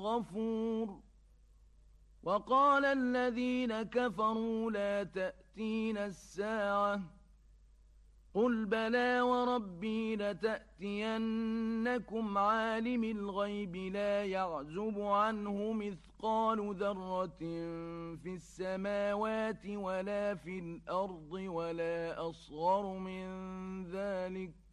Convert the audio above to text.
غفور. وقال الذين كفروا لا تأتينا الساعة قل بلى وربي لتأتينكم عالم الغيب لا يعزب عنه مثقال ذرة في السماوات ولا في الأرض ولا أصغر من ذلك